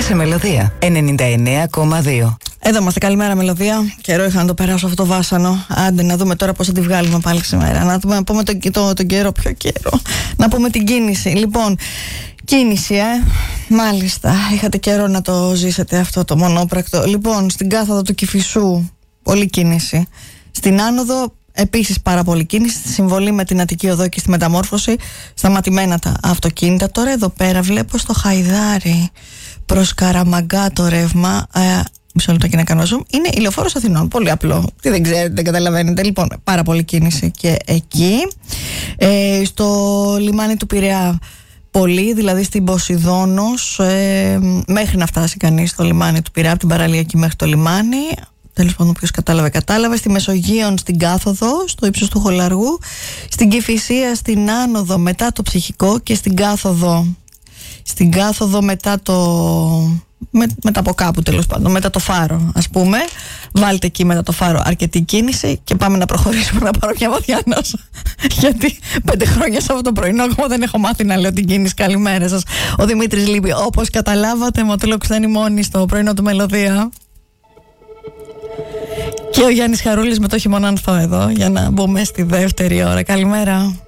σε Μελωδία 99,2. Εδώ είμαστε, καλημέρα Μελωδία. Καιρό είχα να το περάσω αυτό το βάσανο. Άντε να δούμε τώρα πώς θα τη βγάλουμε πάλι σήμερα. Να πούμε τον καιρό, ποιο καιρό. Να πούμε την κίνηση. Λοιπόν, κίνηση, μάλιστα. Είχατε καιρό να το ζήσετε αυτό το μονόπρακτο. Λοιπόν, στην κάθοδο του Κηφισού, πολλή κίνηση. Στην άνοδο, επίσης πάρα πολλή κίνηση. Στη συμβολή με την Αττική Οδό και στη μεταμόρφωση, σταματημένα τα αυτοκίνητα. Τώρα εδώ πέρα βλέπω στο Χαϊδάρι προς Καραμαγκά το ρεύμα. Μισό λεπτό και να κάνω zoom. Είναι η Λεωφόρος Αθηνών. Πολύ απλό. Τι δεν ξέρετε, δεν καταλαβαίνετε. Λοιπόν, πάρα πολύ κίνηση και εκεί. Στο λιμάνι του Πειραιά, πολύ, δηλαδή στην Ποσειδώνος, μέχρι να φτάσει κανείς στο λιμάνι του Πειραιά, από την παραλιακή μέχρι το λιμάνι. Τέλος πάντων, όποιος κατάλαβε. Στη Μεσογείον, στην κάθοδο, στο ύψος του Χολαργού. Στην Κηφισία, στην άνοδο μετά το Ψυχικό και στην κάθοδο μετά μετά από κάπου, τέλος πάντων, μετά το Φάρο, ας πούμε. Βάλτε εκεί μετά το Φάρο αρκετή κίνηση και πάμε να προχωρήσουμε, να πάρω μια βαθιά ανάσα. Γιατί 5 χρόνια σε αυτό το πρωινό ακόμα δεν έχω μάθει να λέω την κίνηση. Καλημέρα σας. Ο Δημήτρης λείπει, όπως καταλάβατε, με το Λοξάνη μόνη στο πρωινό του Μελωδία. Και ο Γιάννης Χαρούλης με το χειμωνάνθο εδώ, για να μπούμε στη δεύτερη ώρα. Καλημέρα.